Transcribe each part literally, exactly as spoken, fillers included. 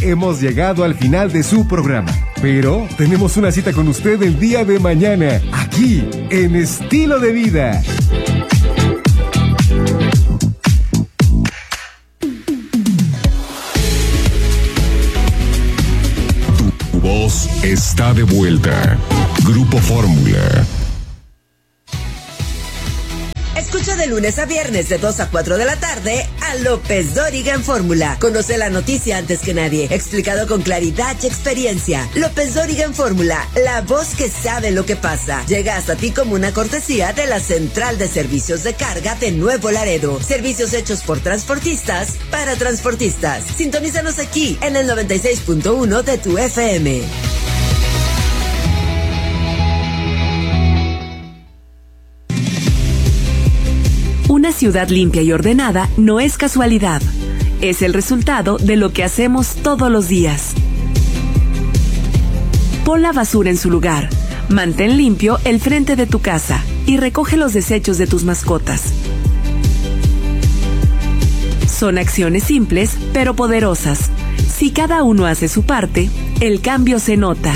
hemos llegado al final de su programa. Pero tenemos una cita con usted el día de mañana, aquí, en Estilo de Vida. Tu voz está de vuelta. Grupo Fórmula. Escucha de lunes a viernes de dos a cuatro de la tarde a López Dóriga en Fórmula. Conoce la noticia antes que nadie, explicado con claridad y experiencia. López Dóriga en Fórmula, la voz que sabe lo que pasa. Llega hasta ti como una cortesía de la Central de Servicios de Carga de Nuevo Laredo. Servicios hechos por transportistas para transportistas. Sintonízanos aquí en el noventa y seis punto uno de tu F M. Una ciudad limpia y ordenada no es casualidad, es el resultado de lo que hacemos todos los días. Pon la basura en su lugar, mantén limpio el frente de tu casa y recoge los desechos de tus mascotas. Son acciones simples pero poderosas. Si cada uno hace su parte, el cambio se nota.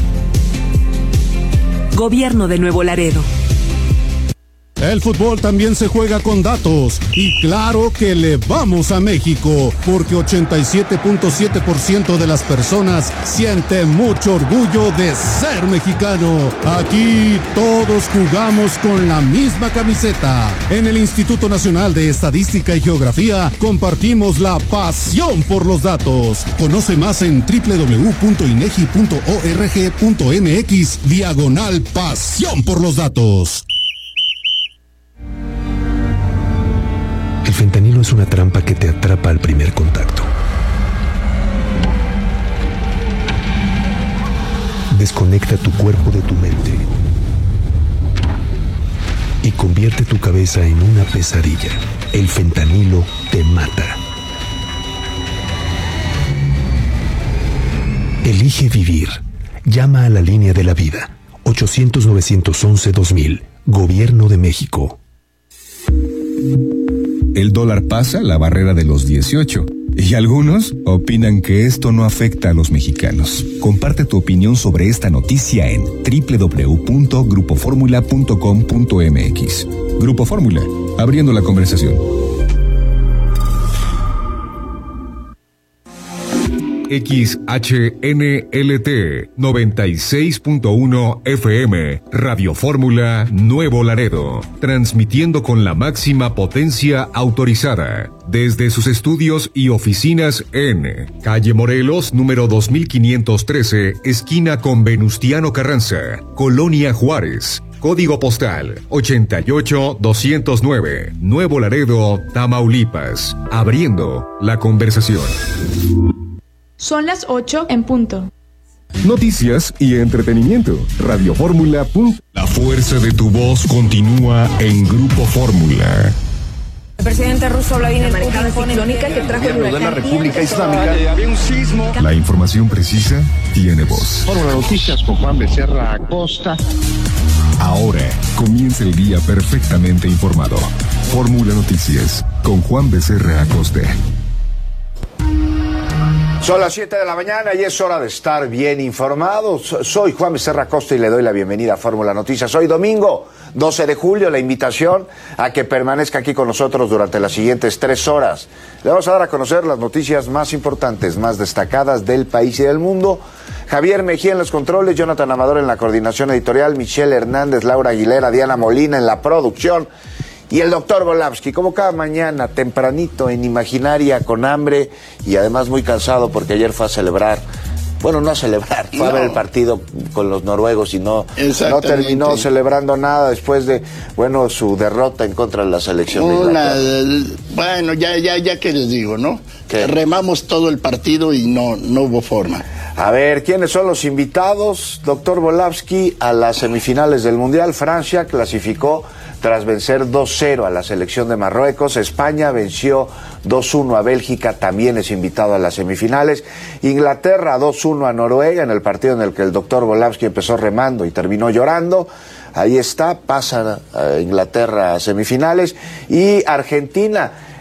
Gobierno de Nuevo Laredo. El fútbol también se juega con datos y claro que le vamos a México porque ochenta y siete punto siete por ciento de las personas siente mucho orgullo de ser mexicano. Aquí todos jugamos con la misma camiseta. En el Instituto Nacional de Estadística y Geografía compartimos la pasión por los datos. Conoce más en doble u doble u doble u punto inegi punto org punto mx diagonal pasión por los datos. El fentanilo es una trampa que te atrapa al primer contacto. Desconecta tu cuerpo de tu mente y convierte tu cabeza en una pesadilla. El fentanilo te mata. Elige vivir. Llama a la línea de la vida. ochocientos, novecientos once, dos mil. Gobierno de México. El dólar pasa la barrera de los dieciocho y algunos opinan que esto no afecta a los mexicanos. Comparte tu opinión sobre esta noticia en doble u doble u doble u punto grupo fórmula punto com punto m x. Grupo Fórmula, abriendo la conversación. X H N L T noventa y seis punto uno F M, Radio Fórmula Nuevo Laredo, transmitiendo con la máxima potencia autorizada desde sus estudios y oficinas en Calle Morelos, número dos mil quinientos trece, esquina con Venustiano Carranza, Colonia Juárez. Código postal ochenta y ocho doscientos nueve, Nuevo Laredo, Tamaulipas, abriendo la conversación. Son las ocho en punto. Noticias y entretenimiento. Radio Fórmula. La fuerza de tu voz continúa en Grupo Fórmula. El presidente ruso Vladimir Putin ciclónica que trajo el huracán. De la República Islámica. Había un sismo. La información precisa tiene voz. Fórmula Noticias con Juan Becerra Acosta. Ahora comienza el día perfectamente informado. Fórmula Noticias con Juan Becerra Acosta. Son las siete de la mañana y es hora de estar bien informados. Soy Juan Becerra Acosta y le doy la bienvenida a Fórmula Noticias. Hoy domingo, doce de julio, la invitación a que permanezca aquí con nosotros durante las siguientes tres horas. Le vamos a dar a conocer las noticias más importantes, más destacadas del país y del mundo. Javier Mejía en los controles, Jonathan Amador en la coordinación editorial, Michelle Hernández, Laura Aguilera, Diana Molina en la producción. Y el doctor Volavsky, como cada mañana, tempranito, en Imaginaria, con hambre y además muy cansado porque ayer fue a celebrar, bueno, no a celebrar, fue no. a ver el partido con los noruegos y no, no terminó celebrando nada después de, bueno, su derrota en contra de la selección de Inglaterra. Una, bueno, ya, ya, ya que les digo, ¿no? Que remamos todo el partido y no, no hubo forma. A ver, ¿quiénes son los invitados? Doctor Volavsky, a las semifinales del Mundial. Francia clasificó tras vencer dos cero a la selección de Marruecos. España venció dos uno a Bélgica, también es invitado a las semifinales. Inglaterra dos uno a Noruega, en el partido en el que el doctor Volavsky empezó remando y terminó llorando. Ahí está, pasa a Inglaterra a semifinales. Y Argentina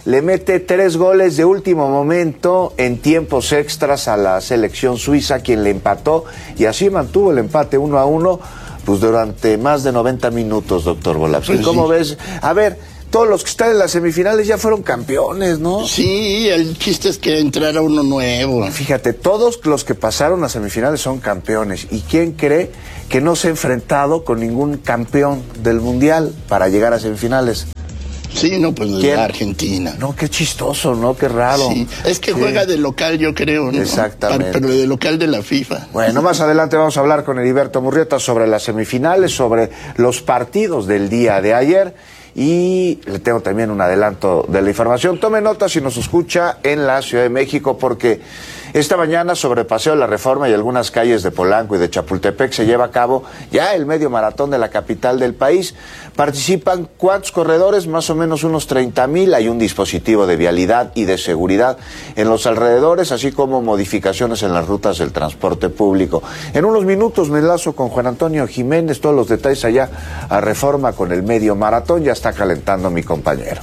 le mete tres goles de último momento en tiempos extras a la selección suiza, quien le empató, y así mantuvo el empate uno a uno, pues durante más de noventa minutos, doctor Volapsky. Pues ¿cómo sí. ves? A ver, todos los que están en las semifinales ya fueron campeones, ¿no? Sí, el chiste es que entrara uno nuevo. Fíjate, todos los que pasaron a semifinales son campeones. ¿Y quién cree que no se ha enfrentado con ningún campeón del Mundial para llegar a semifinales? Sí, no, pues ¿quién? La Argentina. No, qué chistoso, ¿no? Qué raro. Sí, es que sí. juega de local, yo creo, ¿no? Exactamente. Pero de local de la FIFA. Bueno, más adelante vamos a hablar con Heriberto Murrieta sobre las semifinales, sobre los partidos del día de ayer. Y le tengo también un adelanto de la información. Tome nota si nos escucha en la Ciudad de México, porque esta mañana sobre Paseo de la Reforma y algunas calles de Polanco y de Chapultepec se lleva a cabo ya el medio maratón de la capital del país. Participan cuántos corredores, más o menos unos treinta mil. Hay un dispositivo de vialidad y de seguridad en los alrededores, así como modificaciones en las rutas del transporte público. En unos minutos me enlazo con Juan Antonio Jiménez, todos los detalles allá a Reforma con el medio maratón. Ya está calentando mi compañero.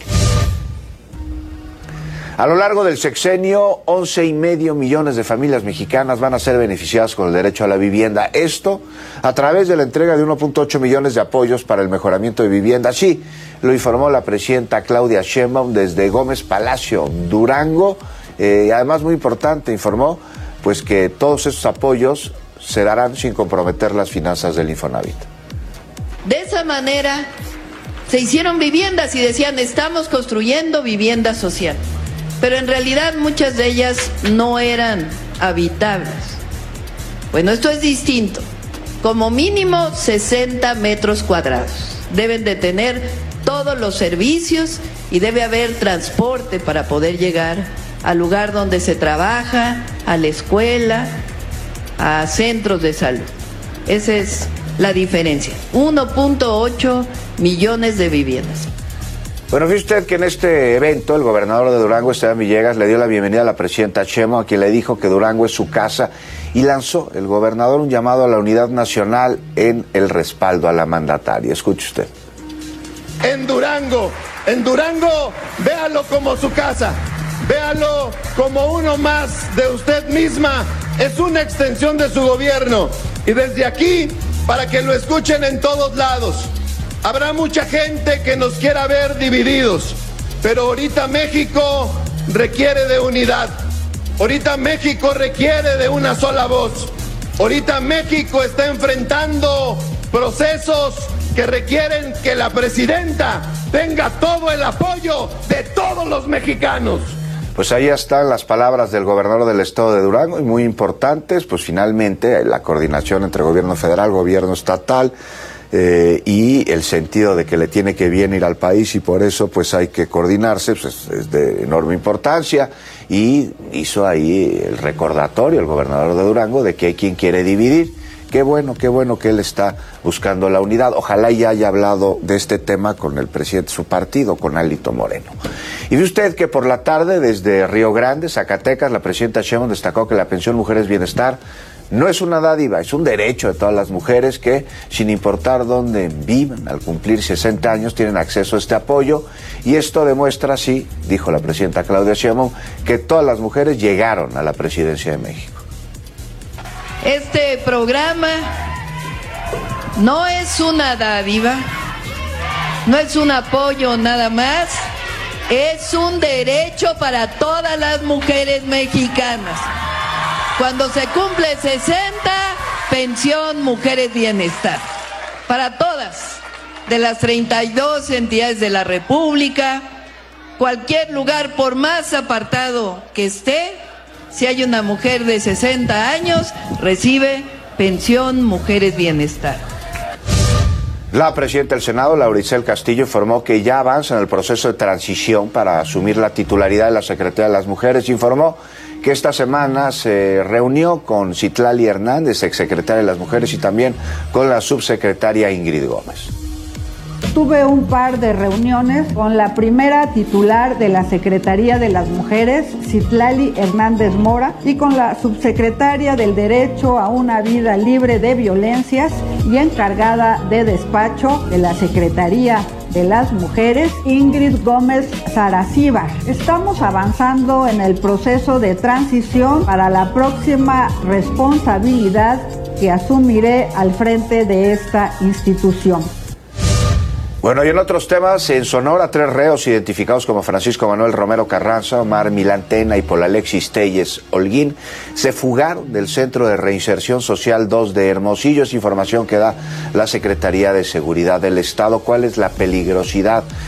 A lo largo del sexenio, once y medio millones de familias mexicanas van a ser beneficiadas con el derecho a la vivienda. Esto a través de la entrega de uno punto ocho millones de apoyos para el mejoramiento de vivienda. Así lo informó la presidenta Claudia Sheinbaum desde Gómez Palacio, Durango. Eh, además, muy importante, informó pues que todos estos apoyos se darán sin comprometer las finanzas del Infonavit. De esa manera se hicieron viviendas y decían, estamos construyendo vivienda social. Pero en realidad muchas de ellas no eran habitables. Bueno, esto es distinto. Como mínimo sesenta metros cuadrados. Deben de tener todos los servicios y debe haber transporte para poder llegar al lugar donde se trabaja, a la escuela, a centros de salud. Esa es la diferencia. uno punto ocho millones de viviendas. Bueno, fíjese usted que en este evento el gobernador de Durango, Esteban Villegas, le dio la bienvenida a la presidenta Sheinbaum, a quien le dijo que Durango es su casa, y lanzó el gobernador un llamado a la unidad nacional en el respaldo a la mandataria. Escuche usted. En Durango, en Durango, véalo como su casa, véalo como uno más de usted misma, es una extensión de su gobierno, y desde aquí, para que lo escuchen en todos lados. Habrá mucha gente que nos quiera ver divididos, pero ahorita México requiere de unidad. Ahorita México requiere de una sola voz. Ahorita México está enfrentando procesos que requieren que la presidenta tenga todo el apoyo de todos los mexicanos. Pues ahí están las palabras del gobernador del estado de Durango, y muy importantes, pues finalmente la coordinación entre gobierno federal, gobierno estatal, Eh, y el sentido de que le tiene que bien ir al país, y por eso pues hay que coordinarse, pues es de enorme importancia, y hizo ahí el recordatorio el gobernador de Durango de que hay quien quiere dividir. Qué bueno, qué bueno que él está buscando la unidad. Ojalá ya haya hablado de este tema con el presidente de su partido, con Alito Moreno. Y ve usted que por la tarde, desde Río Grande, Zacatecas, la presidenta Sheinbaum destacó que la pensión Mujeres Bienestar no es una dádiva, es un derecho de todas las mujeres que, sin importar dónde vivan, al cumplir sesenta años, tienen acceso a este apoyo. Y esto demuestra, así, dijo la presidenta Claudia Sheinbaum, que todas las mujeres llegaron a la presidencia de México. Este programa no es una dádiva, no es un apoyo nada más, es un derecho para todas las mujeres mexicanas. Cuando se cumple sesenta, pensión Mujeres Bienestar. Para todas, de las treinta y dos entidades de la República, cualquier lugar, por más apartado que esté, si hay una mujer de sesenta años, recibe pensión Mujeres Bienestar. La presidenta del Senado, Laura Isel Castillo, informó que ya avanza en el proceso de transición para asumir la titularidad de la Secretaría de las Mujeres. Informó que esta semana se reunió con Citlali Hernández, exsecretaria de las Mujeres, y también con la subsecretaria Ingrid Gómez. Tuve un par de reuniones con la primera titular de la Secretaría de las Mujeres, Citlali Hernández Mora, y con la subsecretaria del Derecho a una Vida Libre de Violencias y encargada de despacho de la Secretaría de las Mujeres, Ingrid Gómez Saracíbar. Estamos avanzando en el proceso de transición para la próxima responsabilidad que asumiré al frente de esta institución. Bueno, y en otros temas, en Sonora, tres reos identificados como Francisco Manuel Romero Carranza, Omar Milán Tena y Paul Alexis Telles Holguín se fugaron del Centro de Reinserción Social dos de Hermosillo. Es información que da la Secretaría de Seguridad del Estado. ¿Cuál es la peligrosidad